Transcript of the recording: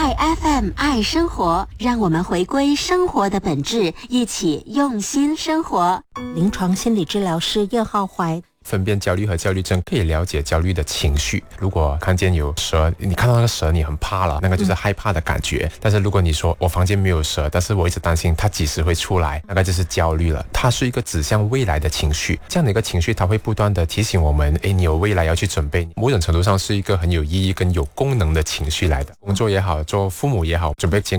爱 FM 爱生活，让我们回归生活的本质，一起用心生活。 临床心理治疗师叶浩怀。 分辨焦虑和焦虑症，可以了解焦虑的情绪。如果看见有蛇，你看到那个蛇你很怕了，那个就是害怕的感觉。但是如果你说我房间没有蛇，但是我一直担心它几时会出来，那个就是焦虑了。它是一个指向未来的情绪，这样的一个情绪它会不断的提醒我们，你有未来要去准备。某种程度上是一个很有意义跟有功能的情绪来的。工作也好，做父母也好，准备